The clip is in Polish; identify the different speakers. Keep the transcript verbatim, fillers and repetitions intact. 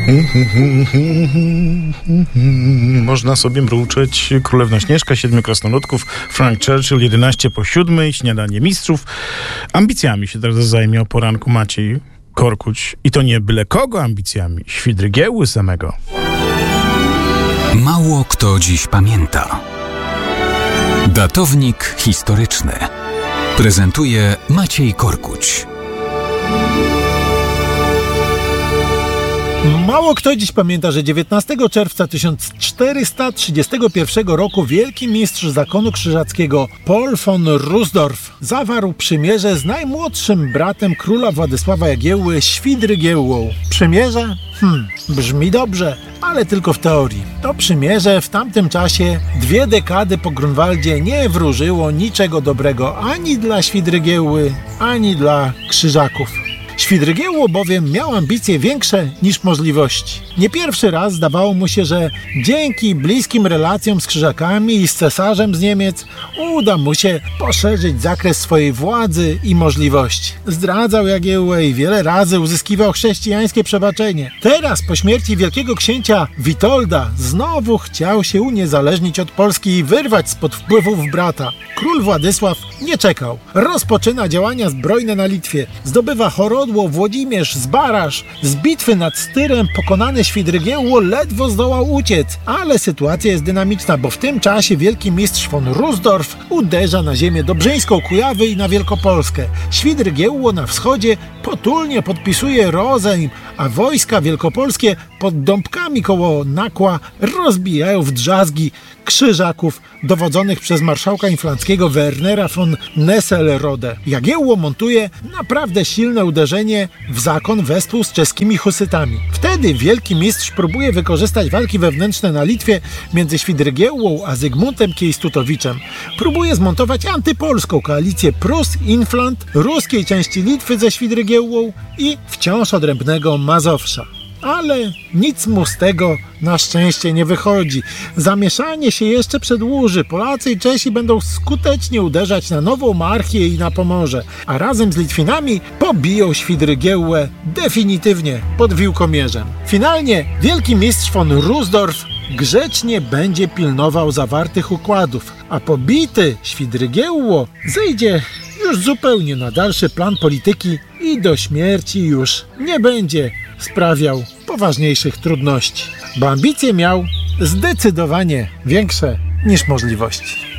Speaker 1: Można sobie mruczeć. Królewna Śnieżka, Siedmiu Krasnoludków, Frank Churchill, jedenaście po siódmej, Śniadanie Mistrzów. Ambicjami się teraz zajmie o poranku Maciej Korkuć. I to nie byle kogo ambicjami, Świdrygiełły samego.
Speaker 2: Mało kto dziś pamięta. Datownik historyczny prezentuje Maciej Korkuć.
Speaker 3: Mało kto dziś pamięta, że dziewiętnastego czerwca tysiąc czterysta trzydziestego pierwszego roku wielki mistrz zakonu krzyżackiego Paul von Rusdorf zawarł przymierze z najmłodszym bratem króla Władysława Jagiełły, Świdrygiełłą. Przymierze? Hmm, brzmi dobrze, ale tylko w teorii. To przymierze w tamtym czasie, dwie dekady po Grunwaldzie, nie wróżyło niczego dobrego ani dla Świdrygiełły, ani dla Krzyżaków. Świdrygiełło bowiem miał ambicje większe niż możliwości. Nie pierwszy raz zdawało mu się, że dzięki bliskim relacjom z Krzyżakami i z cesarzem z Niemiec uda mu się poszerzyć zakres swojej władzy i możliwości. Zdradzał Jagiełłę i wiele razy uzyskiwał chrześcijańskie przebaczenie. Teraz, po śmierci wielkiego księcia Witolda, znowu chciał się uniezależnić od Polski i wyrwać spod wpływów brata. Król Władysław nie czekał. Rozpoczyna działania zbrojne na Litwie. Zdobywa Horodło, Włodzimierz, Zbaraż. Z bitwy nad Styrem pokonany Świdrygiełło ledwo zdołał uciec. Ale sytuacja jest dynamiczna, bo w tym czasie wielki mistrz von Rusdorf uderza na ziemię dobrzyńską, Kujawy i na Wielkopolskę. Świdrygiełło na wschodzie potulnie podpisuje rozejm, a wojska wielkopolskie pod Dąbkami koło Nakła rozbijają w drzazgi Krzyżaków dowodzonych przez marszałka inflanckiego Wernera von Nesselrode. Jagiełło montuje naprawdę silne uderzenie w zakon wespół z czeskimi husytami. Wtedy wielki mistrz próbuje wykorzystać walki wewnętrzne na Litwie między Świdrygiełłą a Zygmuntem Kiejstutowiczem. Próbuje zmontować antypolską koalicję Prus, Inflant, ruskiej części Litwy ze Świdrygiełłą i wciąż odrębnego Mazowsza. Ale nic mu z tego na szczęście nie wychodzi. Zamieszanie się jeszcze przedłuży. Polacy i Czesi będą skutecznie uderzać na Nową Marchię i na Pomorze, a razem z Litwinami pobiją Świdrygiełłę definitywnie pod Wiłkomierzem. Finalnie wielki mistrz von Rusdorf grzecznie będzie pilnował zawartych układów, a pobity Świdrygiełło zejdzie już zupełnie na dalszy plan polityki i do śmierci już nie będzie sprawiał poważniejszych trudności, bo ambicje miał zdecydowanie większe niż możliwości.